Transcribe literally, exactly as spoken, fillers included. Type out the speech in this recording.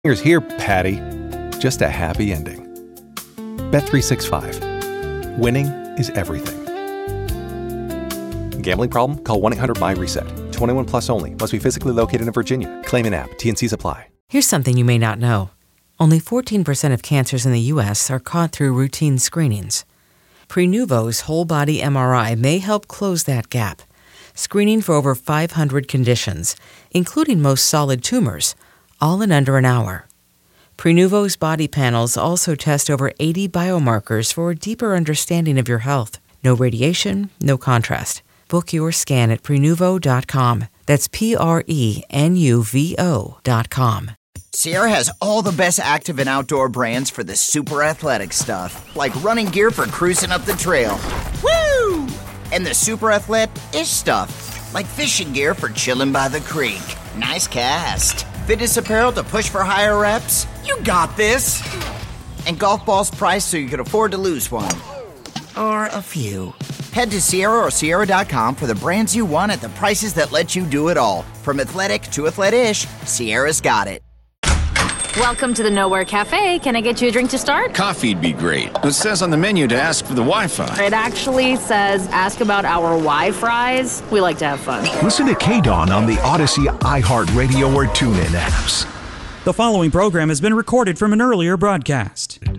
Here's here, Patty. Just a happy ending. Bet three sixty-five. Winning is everything. Gambling problem? Call one eight hundred M Y reset. twenty-one plus only. Must be physically located in Virginia. Claim in app. T and C's apply. Here's something you may not know. Only fourteen percent of cancers in the U S are caught through routine screenings. Prenuvo's whole-body M R I may help close that gap, screening for over five hundred conditions, including most solid tumors, all in under an hour. Prenuvo's body panels also test over eighty biomarkers for a deeper understanding of your health. No radiation, no contrast. Book your scan at Prenuvo dot com. That's P R E N U V O dot com. Sierra has all the best active and outdoor brands for the super athletic stuff, like running gear for cruising up the trail. Woo! And the super athletic-ish stuff, like fishing gear for chilling by the creek. Nice cast. Fitness apparel to push for higher reps. You got this. And golf balls priced so you can afford to lose one. Or a few. Head to Sierra or Sierra dot com for the brands you want at the prices that let you do it all. From athletic to athletic-ish, Sierra's got it. Welcome to the Nowhere Cafe. Can I get you a drink to start? Coffee'd be great. It says on the menu to ask for the Wi-Fi. It actually says ask about our Wi-Fries. We like to have fun. Listen to K-Dawn on the Odyssey, iHeartRadio, or TuneIn apps. The following program has been recorded from an earlier broadcast.